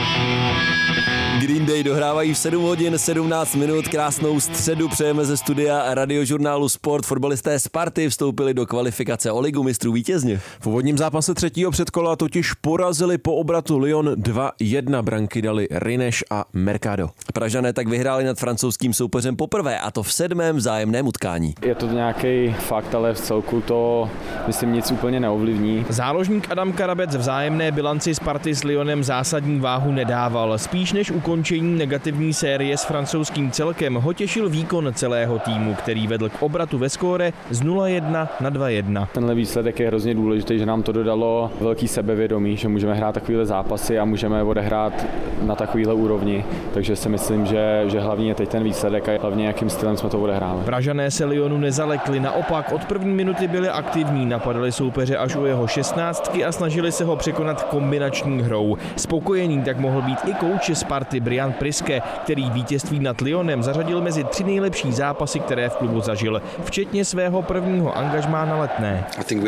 Green Day dohrávají v 7 hodin 17 minut, krásnou středu přejeme ze studia radiožurnálu Sport. Fotbalisté Sparty vstoupili do kvalifikace o ligu mistrů vítězně. V úvodním zápase třetího předkola totiž porazili po obratu Lyon 2-1, branky dali Rineš a Mercado. Pražané tak vyhráli nad francouzským soupeřem poprvé, a to v 7. vzájemném utkání. Je to nějaký fakt, ale v celku to myslím nic úplně neovlivní. Záložník Adam Karabec vzájemné bilanci Sparty s Lyonem zásadní váhu nedával. Spíš než ukončení negativní série s francouzským celkem ho těšil výkon celého týmu, který vedl k obratu ve skóre z 0-1 na 2-1. Tenhle výsledek je hrozně důležitý, že nám to dodalo velký sebevědomí, že můžeme hrát takovýhle zápasy a můžeme odehrát na takovýhle úrovni. Takže si myslím, že hlavně je teď ten výsledek a hlavně jakým stylem jsme to odehráli. Pražané se Lyonu nezalekli, naopak od první minuty byli aktivní, napadali soupeře až u jeho 16 a snažili se ho překonat kombinační hrou. Spokojený tak mohl být i kouč Sparty Brian Priske, který vítězství nad Lyonem zařadil mezi 3 nejlepší zápasy, které v klubu zažil, včetně svého prvního angažmá na Letné.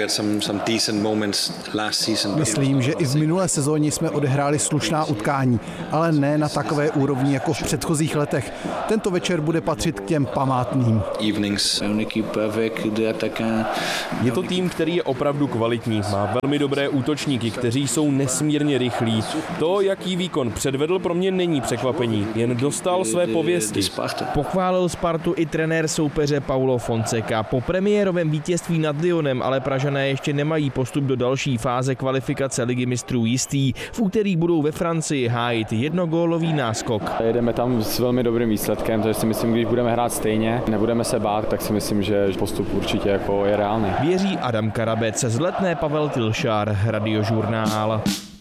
Myslím, že i v minulé sezóně jsme odehráli slušná utkání, ale ne na takové úrovni jako v předchozích letech. Tento večer bude patřit k těm památným. Je to tým, který je opravdu kvalitní, má velmi dobré útočníky, kteří jsou nesmírně rychlí. To, jaký výkon předvedl, pro mě není překvapení, jen dostal své pověsti. Pochválil Spartu i trenér soupeře Paulo Fonseca. Po premiérovém vítězství nad Lyonem ale Pražané ještě nemají postup do další fáze kvalifikace Ligy mistrů jistý. V úterý budou ve Francii hájit jednogólový náskok. Jedeme tam s velmi dobrým výsledkem, takže si myslím, když budeme hrát stejně, nebudeme se bát, tak si myslím, že postup určitě jako je reálný. Věří Adam Karabec, z Letné Pavel Tilšár, Radiožurnál.